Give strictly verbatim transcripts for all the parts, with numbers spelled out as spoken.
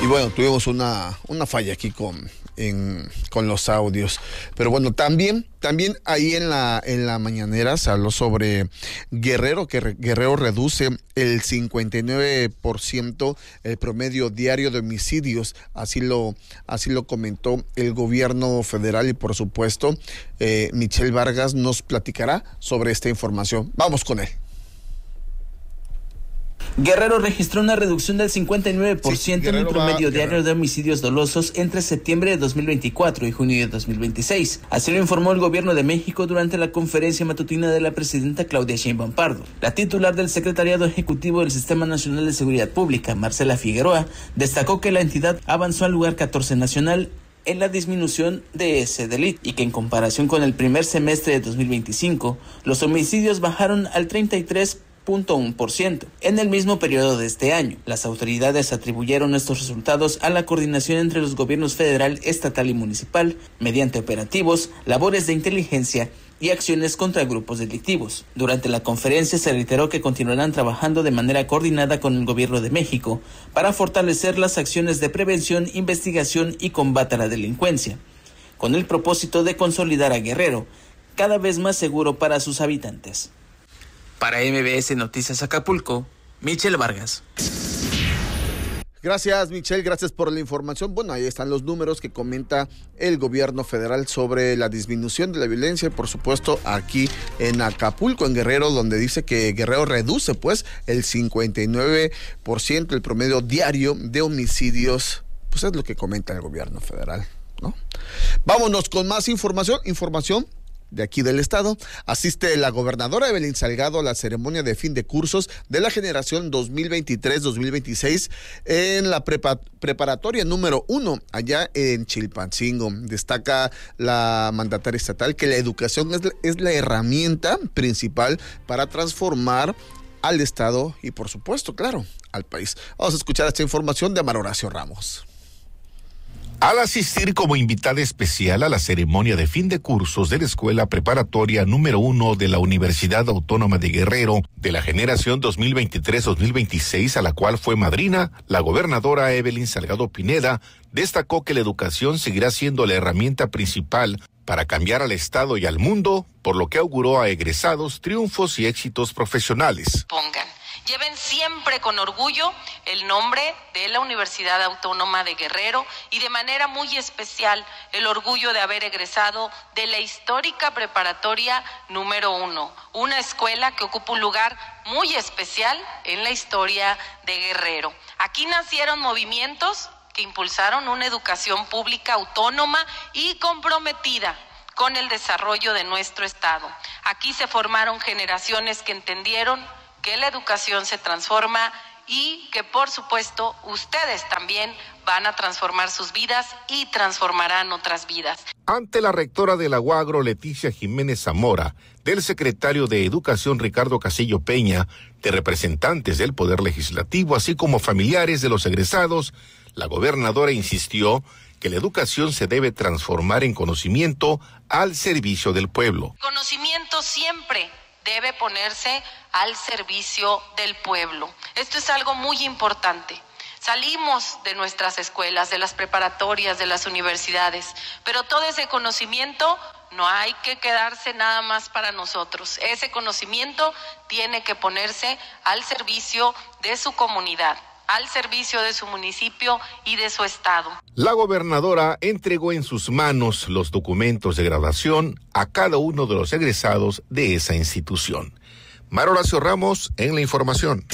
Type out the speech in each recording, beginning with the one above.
Y bueno, tuvimos una, una falla aquí con, en, con los audios. Pero bueno, también, también ahí en la, en la mañanera se habló sobre Guerrero, que re, Guerrero reduce el cincuenta y nueve por ciento el promedio diario de homicidios. Así lo, así lo comentó el gobierno federal y por supuesto, eh, Michelle Vargas nos platicará sobre esta información. Vamos con él. Guerrero registró una reducción del cincuenta y nueve por ciento sí, en el promedio va, diario de homicidios dolosos entre septiembre de dos mil veinticuatro y junio de dos mil veintiséis. Así lo informó el gobierno de México durante la conferencia matutina de la presidenta Claudia Sheinbaum Pardo. La titular del Secretariado Ejecutivo del Sistema Nacional de Seguridad Pública, Marcela Figueroa, destacó que la entidad avanzó al lugar catorce nacional en la disminución de ese delito y que en comparación con el primer semestre de dos mil veinticinco, los homicidios bajaron al treinta y tres punto uno por ciento. En el mismo periodo de este año, las autoridades atribuyeron estos resultados a la coordinación entre los gobiernos federal, estatal y municipal, mediante operativos, labores de inteligencia y acciones contra grupos delictivos. Durante la conferencia se reiteró que continuarán trabajando de manera coordinada con el gobierno de México para fortalecer las acciones de prevención, investigación y combate a la delincuencia, con el propósito de consolidar a Guerrero cada vez más seguro para sus habitantes. Para M B S Noticias Acapulco, Michelle Vargas. Gracias, Michelle, gracias por la información. Bueno, ahí están los números que comenta el gobierno federal sobre la disminución de la violencia, por supuesto, aquí en Acapulco, en Guerrero, donde dice que Guerrero reduce, pues, el cincuenta y nueve por ciento el promedio diario de homicidios. Pues es lo que comenta el gobierno federal, ¿no? Vámonos con más información, información de aquí del estado. Asiste la gobernadora Evelyn Salgado a la ceremonia de fin de cursos de la generación dos mil veintitrés dos mil veintiséis en la prepa, preparatoria número uno, allá en Chilpancingo. Destaca la mandataria estatal que la educación es, es la herramienta principal para transformar al estado y, por supuesto, claro, al país. Vamos a escuchar esta información de Amar Horacio Ramos. Al asistir como invitada especial a la ceremonia de fin de cursos de la Escuela Preparatoria número uno de la Universidad Autónoma de Guerrero de la generación dos mil veintitrés dos mil veintiséis, a la cual fue madrina, la gobernadora Evelyn Salgado Pineda destacó que la educación seguirá siendo la herramienta principal para cambiar al Estado y al mundo, por lo que auguró a egresados triunfos y éxitos profesionales. Pongan. Lleven siempre con orgullo el nombre de la Universidad Autónoma de Guerrero y de manera muy especial el orgullo de haber egresado de la histórica preparatoria número uno, una escuela que ocupa un lugar muy especial en la historia de Guerrero. Aquí nacieron movimientos que impulsaron una educación pública autónoma y comprometida con el desarrollo de nuestro estado. Aquí se formaron generaciones que entendieron que la educación se transforma y que, por supuesto, ustedes también van a transformar sus vidas y transformarán otras vidas. Ante la rectora de la U A G R O, Leticia Jiménez Zamora, del secretario de Educación, Ricardo Casillo Peña, de representantes del Poder Legislativo, así como familiares de los egresados, la gobernadora insistió que la educación se debe transformar en conocimiento al servicio del pueblo. Conocimiento siempre debe ponerse al servicio del pueblo. Esto es algo muy importante. Salimos de nuestras escuelas, de las preparatorias, de las universidades, pero todo ese conocimiento no hay que quedarse nada más para nosotros. Ese conocimiento tiene que ponerse al servicio de su comunidad, al servicio de su municipio y de su estado. La gobernadora entregó en sus manos los documentos de graduación a cada uno de los egresados de esa institución. Amar Horacio Ramos en la información.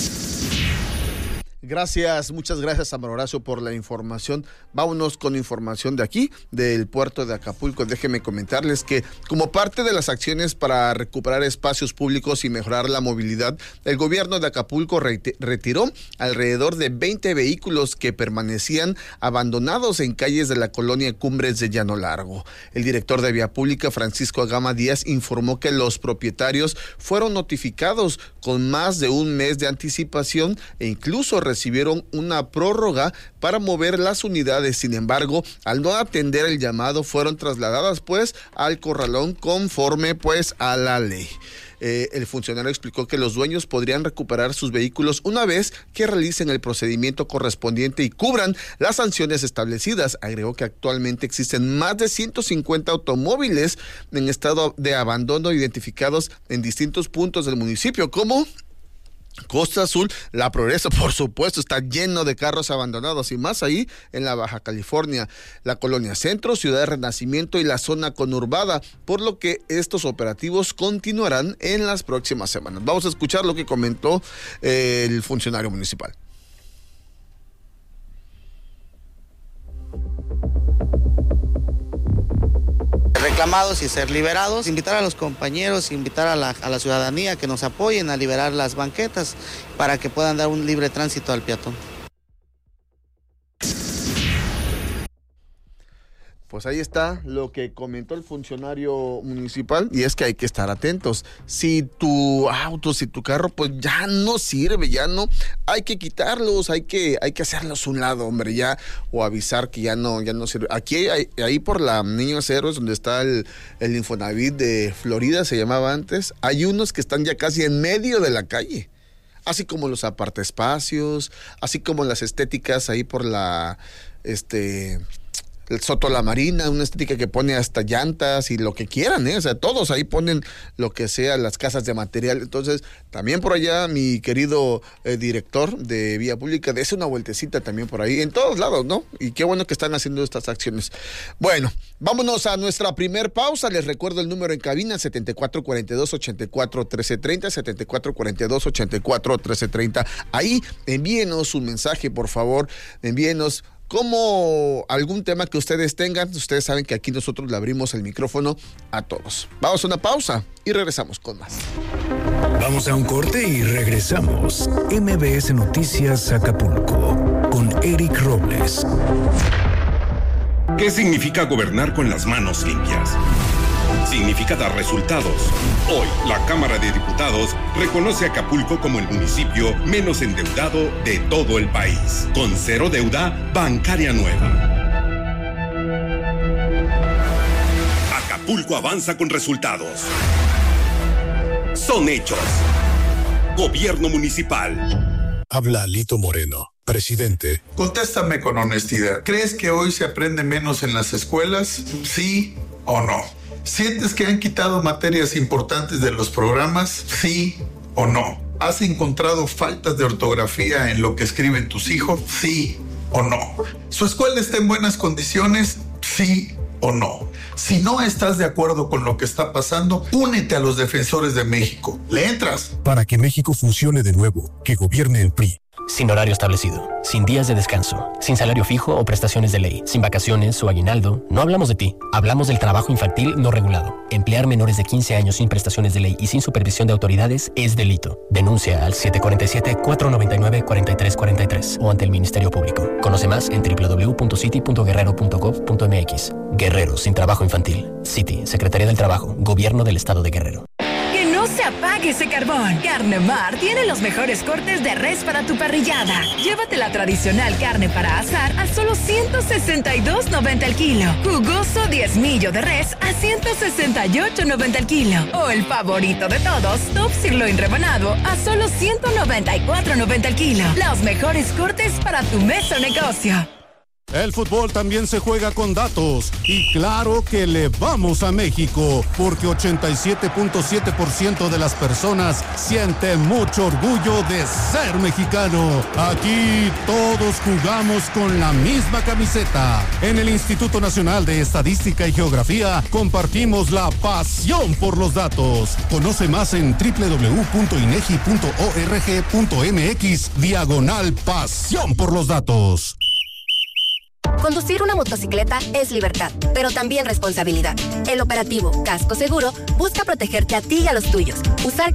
Gracias, muchas gracias, Amar Horacio, por la información. Vámonos con información de aquí, del puerto de Acapulco. Déjenme comentarles que, como parte de las acciones para recuperar espacios públicos y mejorar la movilidad, el gobierno de Acapulco reti- retiró alrededor de veinte vehículos que permanecían abandonados en calles de la colonia Cumbres de Llano Largo. El director de Vía Pública, Francisco Agama Díaz, informó que los propietarios fueron notificados con más de un mes de anticipación e incluso recibieron recibieron una prórroga para mover las unidades. Sin embargo, al no atender el llamado, fueron trasladadas pues al corralón conforme pues a la ley. Eh, el funcionario explicó que los dueños podrían recuperar sus vehículos una vez que realicen el procedimiento correspondiente y cubran las sanciones establecidas. Agregó que actualmente existen más de ciento cincuenta automóviles en estado de abandono identificados en distintos puntos del municipio, como Costa Azul, La Progreso, por supuesto, está lleno de carros abandonados, y más ahí en la Baja California, la Colonia Centro, Ciudad de Renacimiento y la zona conurbada, por lo que estos operativos continuarán en las próximas semanas. Vamos a escuchar lo que comentó eh, el funcionario municipal. Reclamados y ser liberados, invitar a los compañeros, invitar a la, a la ciudadanía que nos apoyen a liberar las banquetas para que puedan dar un libre tránsito al peatón. Pues ahí está lo que comentó el funcionario municipal, y es que hay que estar atentos. Si tu auto, si tu carro, pues ya no sirve, ya no, hay que quitarlos, hay que, hay que hacerlos a un lado, hombre, ya, o avisar que ya no, ya no sirve. Aquí, hay, ahí por la Niños Héroes, donde está el, el Infonavit de Florida, se llamaba antes, hay unos que están ya casi en medio de la calle. Así como los apartaespacios, así como las estéticas ahí por la, este... el Soto La Marina, una estética que pone hasta llantas y lo que quieran, ¿eh? O sea, todos ahí ponen lo que sea, las casas de material. Entonces, también por allá, mi querido eh, director de Vía Pública, dése una vueltecita también por ahí, en todos lados, ¿no? Y qué bueno que están haciendo estas acciones. Bueno, vámonos a nuestra primer pausa. Les recuerdo el número en cabina, setenta y cuatro cuarenta y dos, ochenta y cuatro, trece treinta, setenta y cuatro cuarenta y dos, ochenta y cuatro, trece treinta. Ahí, envíenos un mensaje, por favor, envíenos como algún tema que ustedes tengan. Ustedes saben que aquí nosotros le abrimos el micrófono a todos. Vamos a una pausa y regresamos con más. Vamos a un corte y regresamos. M B S Noticias Acapulco con Eric Robles. ¿Qué significa gobernar con las manos limpias? Significa dar resultados. Hoy, la Cámara de Diputados reconoce a Acapulco como el municipio menos endeudado de todo el país, con cero deuda bancaria nueva. Acapulco avanza con resultados. Son hechos. Gobierno municipal. Habla Lito Moreno, presidente. Contéstame con honestidad. ¿Crees que hoy se aprende menos en las escuelas? ¿Sí o no? ¿Sientes que han quitado materias importantes de los programas? ¿Sí o no? ¿Has encontrado faltas de ortografía en lo que escriben tus hijos? ¿Sí o no? ¿Su escuela está en buenas condiciones? ¿Sí o no? Si no estás de acuerdo con lo que está pasando, únete a los defensores de México. ¿Le entras? Para que México funcione de nuevo, que gobierne el P R I. Sin horario establecido, sin días de descanso, sin salario fijo o prestaciones de ley, sin vacaciones o aguinaldo, no hablamos de ti. Hablamos del trabajo infantil no regulado. Emplear menores de quince años sin prestaciones de ley y sin supervisión de autoridades es delito. Denuncia al siete cuatro siete, cuatro nueve nueve, cuatro tres cuatro tres o ante el Ministerio Público. Conoce más en doble u doble u doble u punto city punto guerrero punto gov punto m x. Guerrero sin trabajo infantil. City, Secretaría del Trabajo, Gobierno del Estado de Guerrero. No se apague ese carbón. Carne Mar tiene los mejores cortes de res para tu parrillada. Llévate la tradicional carne para asar a solo ciento sesenta y dos noventa el kilo. Jugoso diezmillo de res a ciento sesenta y ocho noventa el kilo. O el favorito de todos, Top Sirloin rebanado a solo ciento noventa y cuatro noventa el kilo. Los mejores cortes para tu mesa o negocio. El fútbol también se juega con datos y claro que le vamos a México porque ochenta y siete punto siete por ciento de las personas siente mucho orgullo de ser mexicano. Aquí todos jugamos con la misma camiseta. En el Instituto Nacional de Estadística y Geografía compartimos la pasión por los datos. Conoce más en doble u doble u doble u punto inegi punto org punto m x diagonal pasión por los datos. Conducir una motocicleta es libertad, pero también responsabilidad. El operativo Casco Seguro busca protegerte a ti y a los tuyos. Usar